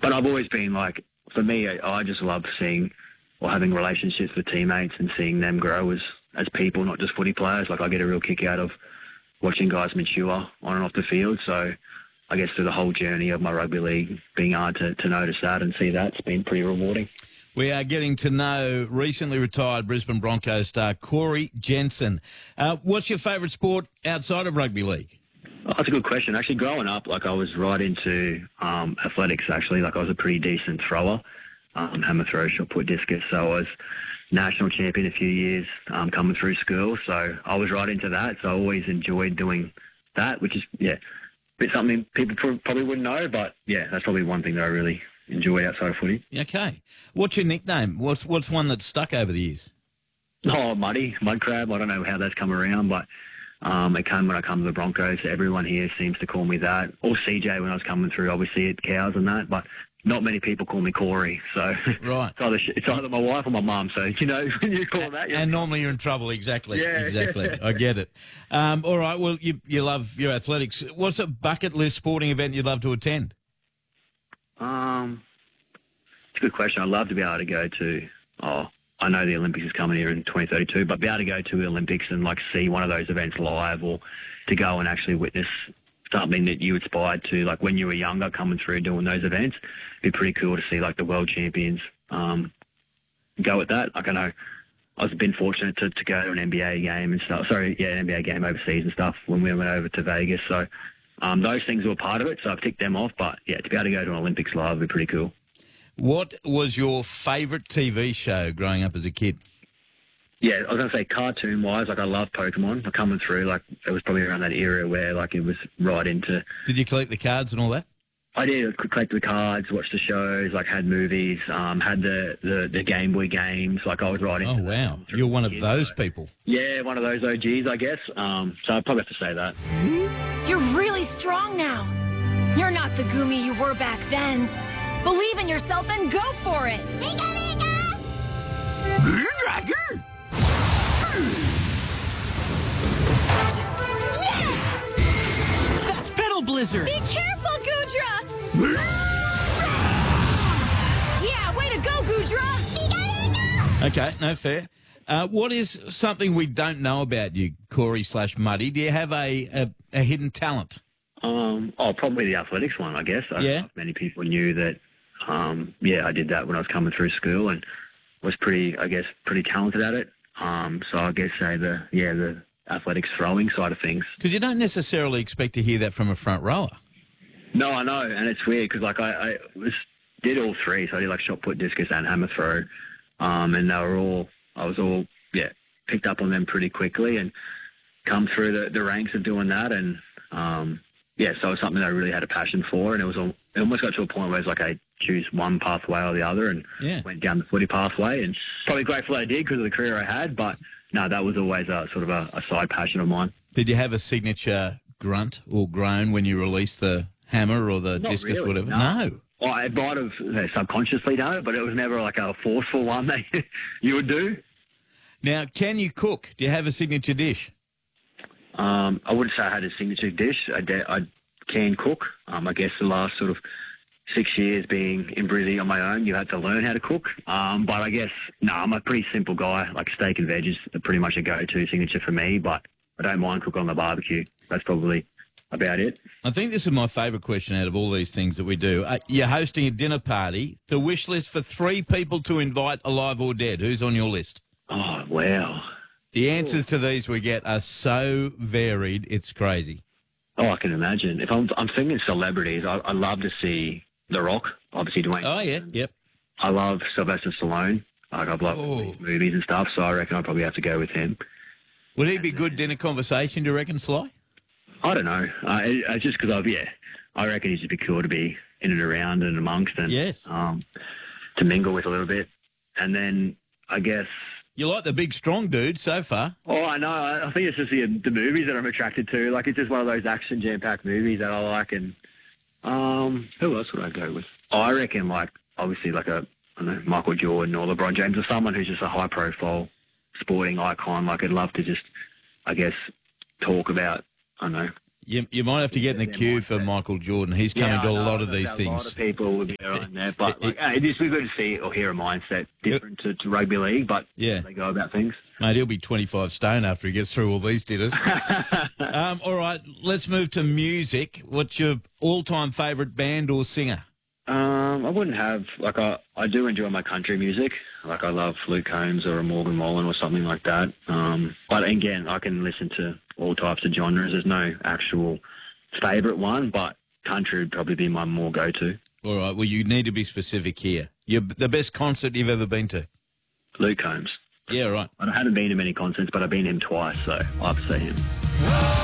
But I've always been like, for me, I just love seeing or having relationships with teammates and seeing them grow as people, not just footy players. Like, I get a real kick out of watching guys mature on and off the field. So I guess through the whole journey of my rugby league, being able to notice that and see that's been pretty rewarding. We are getting to know recently retired Brisbane Broncos star Corey Jensen. What's your favourite sport outside of rugby league? Oh, that's a good question. Actually, growing up, like, I was right into athletics, actually. Like, I was a pretty decent thrower, hammer throw, shot put, discus. So I was national champion a few years coming through school. So I was right into that. So I always enjoyed doing that, which is, a bit something people probably wouldn't know. But, that's probably one thing that I really enjoy outside of footy. Okay. What's your nickname? What's one that's stuck over the years? Oh, Muddy, Mud Crab. I don't know how that's come around, but it came when I come to the Broncos. Everyone here seems to call me that. Or CJ when I was coming through, obviously at Cows and that, but not many people call me Corey. So right. it's either my wife or my mum. So, when you call that. And normally you're in trouble. Exactly. Yeah. Exactly. I get it. All right. Well, you love your athletics. What's a bucket list sporting event you'd love to attend? It's a good question. I'd love to be able to go to, I know the Olympics is coming here in 2032, but be able to go to the Olympics and see one of those events live, or to go and actually witness something that you aspired to, like when you were younger, coming through doing those events. It'd be pretty cool to see the world champions go at that. Like, I know I've been fortunate to go to an NBA game and stuff. An NBA game overseas and stuff when we went over to Vegas. So those things were part of it. So I've ticked them off. But to be able to go to an Olympics live would be pretty cool. What was your favourite TV show growing up as a kid? Yeah, I was going to say cartoon-wise, I love Pokemon. Coming through, it was probably around that era where, it was right into... Did you collect the cards and all that? I did. Collect the cards, watch the shows, had movies, had the Game Boy games. I was right into... Oh, wow. You're one of those people. Yeah, one of those OGs, I guess. So I'd probably have to say that. You're really strong now. You're not the Goomy you were back then. Believe in yourself and go for it! Yes! That's Pedal Blizzard! Be careful, Goodra! Yeah, way to go, Goodra! Okay, no, fair. What is something we don't know about you, Corey/Muddy? Do you have a hidden talent? Probably the athletics one, I guess. Many people knew that, I did that when I was coming through school and was pretty talented at it. So I guess the athletics throwing side of things. Because you don't necessarily expect to hear that from a front rower. No, I know, and it's weird because I did all three. So I did shot put, discus, and hammer throw, and I was all picked up on them pretty quickly and come through the ranks of doing that, and so it was something that I really had a passion for, and it almost got to a point where it's I choose one pathway or the other, and went down the footy pathway, and probably grateful that I did because of the career I had, but no, that was always a sort of a side passion of mine. Did you have a signature grunt or groan when you released the hammer or the discus, really, whatever? No. Well, I might have subconsciously done it, but it was never a forceful one that you would do. Now, can you cook? Do you have a signature dish? I wouldn't say I had a signature dish. I can cook. I guess the last sort of 6 years being in Brizzy on my own, you had to learn how to cook. But I guess, I'm a pretty simple guy. Steak and veg is pretty much a go-to signature for me, but I don't mind cooking on the barbecue. That's probably about it. I think this is my favourite question out of all these things that we do. You're hosting a dinner party. The wish list for 3 people to invite, alive or dead. Who's on your list? Oh, wow. The answers to these we get are so varied, it's crazy. Oh, I can imagine. If I'm thinking celebrities, I'd love to see The Rock, obviously Dwayne. Oh, yeah, yep. I love Sylvester Stallone. I've loved his movies and stuff, so I reckon I'd probably have to go with him. Would he be good dinner conversation, do you reckon, Sly? I don't know. Just because I reckon he'd just be cool to be in and around and amongst and to mingle with a little bit. And then I guess... You like the big, strong dude so far. Oh, I know. I think it's just the movies that I'm attracted to. It's just one of those action jam-packed movies that I like. And who else would I go with? I reckon, obviously, Michael Jordan or LeBron James or someone who's just a high-profile sporting icon. I'd love to just, I guess, talk about, I don't know, You might have to get in the queue for Michael Jordan. He's coming to a lot of these things. A lot of people would be around there, but it'd just be good to see or hear a mindset different to rugby league, but they go about things. Mate, he'll be 25 stone after he gets through all these dinners. All right, let's move to music. What's your all-time favourite band or singer? I wouldn't have, I do enjoy my country music. Like, I love Luke Combs or a Morgan Wallen or something like that. But again, I can listen to all types of genres. There's no actual favourite one, but country would probably be my more go-to. All right, well, you need to be specific here. The best concert you've ever been to? Luke Combs. Yeah, right. I haven't been to many concerts, but I've been to him twice, so I've seen him.